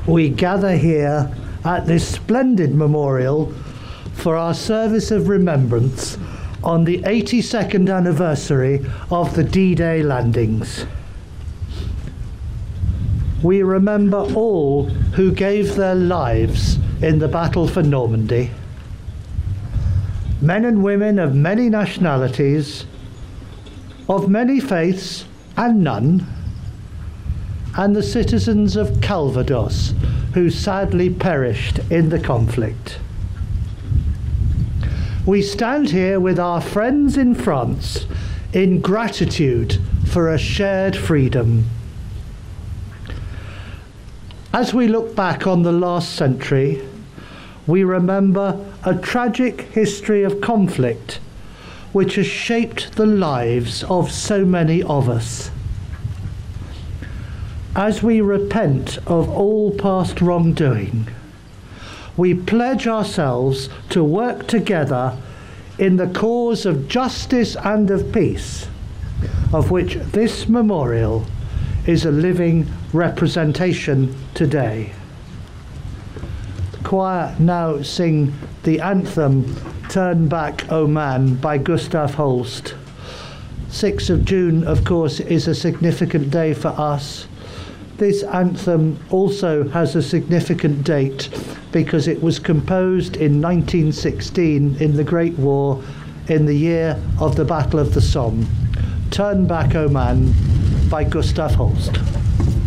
we gather here at this splendid memorial for our service of remembrance on the 82nd anniversary of the D-Day landings. We remember all who gave their lives in the battle for Normandy. Men and women of many nationalities, of many faiths and none, and the citizens of Calvados who sadly perished in the conflict. We stand here with our friends in France in gratitude for a shared freedom. As we look back on the last century, we remember a tragic history of conflict which has shaped the lives of so many of us. As we repent of all past wrongdoing, we pledge ourselves to work together in the cause of justice and of peace, of which this memorial is a living representation today. The choir now sing the anthem Turn Back, O Man by Gustav Holst. 6th of June, of course, is a significant day for us. This anthem also has a significant date because it was composed in 1916 in the Great War, in the year of the Battle of the Somme. Turn Back, O Man by Gustav Holst.